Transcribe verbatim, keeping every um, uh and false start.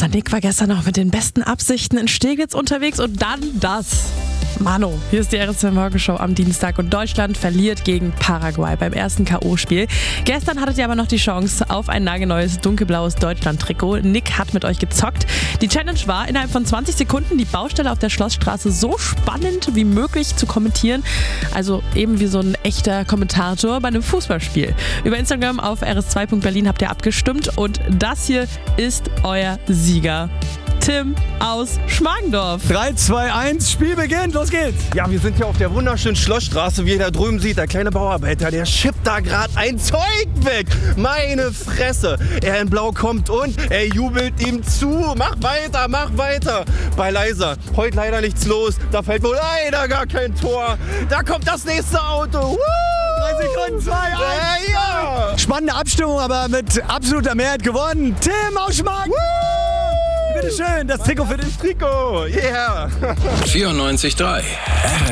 Unser Nick war gestern noch mit den besten Absichten in Steglitz unterwegs und dann das. Mano, hier ist die R S zwei Morgenshow am Dienstag und Deutschland verliert gegen Paraguay beim ersten K O-Spiel. Gestern hattet ihr aber noch die Chance auf ein nagelneues dunkelblaues Deutschland-Trikot. Nick hat mit euch gezockt. Die Challenge war, innerhalb von zwanzig Sekunden die Baustelle auf der Schlossstraße so spannend wie möglich zu kommentieren. Also eben wie so ein echter Kommentator bei einem Fußballspiel. Über Instagram auf r s zwei punkt berlin habt ihr abgestimmt und das hier ist euer Sieger. Tim aus Schmargendorf. drei, zwei, eins, Spiel beginnt, los geht's! Ja, wir sind hier auf der wunderschönen Schlossstraße, wie ihr da drüben seht. Der kleine Bauarbeiter, der schippt da gerade ein Zeug weg. Meine Fresse. Er in Blau kommt und er jubelt ihm zu. Mach weiter, mach weiter. Bei Leiser, heute leider nichts los. Da fällt wohl leider gar kein Tor. Da kommt das nächste Auto. Woo! drei Sekunden, zwei, eins. Äh, ja. Spannende Abstimmung, aber mit absoluter Mehrheit gewonnen. Tim aus Schmargendorf! Bitteschön, das Trikot für dich. Trikot, yeah. vierundneunzig Komma drei